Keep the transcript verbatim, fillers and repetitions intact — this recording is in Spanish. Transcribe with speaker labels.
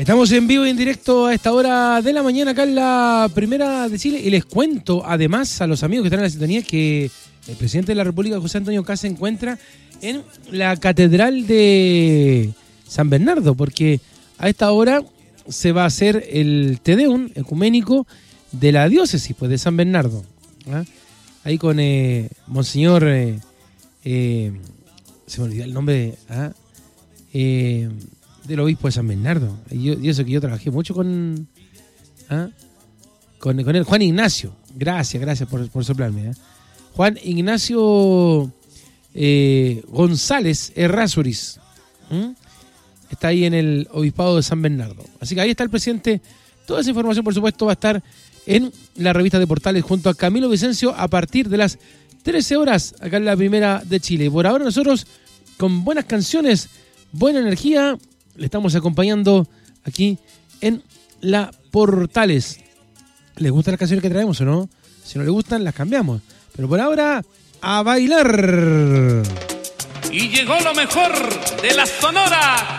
Speaker 1: Estamos en vivo y en directo a esta hora de la mañana acá en la Primera de Chile y les cuento además a los amigos que están en la sintonía que el presidente de la República, José Antonio Kast, se encuentra en la Catedral de San Bernardo, porque a esta hora se va a hacer el Te Deum ecuménico de la diócesis pues, de San Bernardo. ¿Ah? Ahí con eh, Monseñor, eh, eh, se me olvidó el nombre de, ¿ah? eh, del obispo de San Bernardo. Y, yo, y eso que yo trabajé mucho con, ¿ah? con, con él, Juan Ignacio. Gracias, gracias por, por soplarme. ¿eh? Juan Ignacio eh, González Errázuriz. ¿Mm? Está ahí en el obispado de San Bernardo. Así que ahí está el presidente. Toda esa información, por supuesto, va a estar en la revista de Portales junto a Camilo Vicencio a partir de las trece horas acá en la Primera de Chile. Por ahora nosotros, con buenas canciones, buena energía, le estamos acompañando aquí en la Portales. ¿Les gustan las canciones que traemos o no? Si no les gustan, las cambiamos. Pero por ahora, a bailar.
Speaker 2: Y llegó lo mejor de la Sonora.